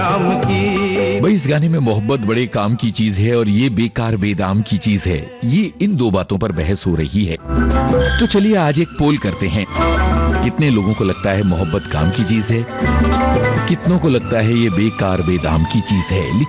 भाई इस गाने में मोहब्बत बड़े काम की चीज है और ये बेकार बेदाम की चीज है। ये इन दो बातों पर बहस हो रही है। तो चलिए आज एक पोल करते हैं। कितने लोगों को लगता है मोहब्बत काम की चीज है, कितनों को लगता है ये बेकार बेदाम की चीज है।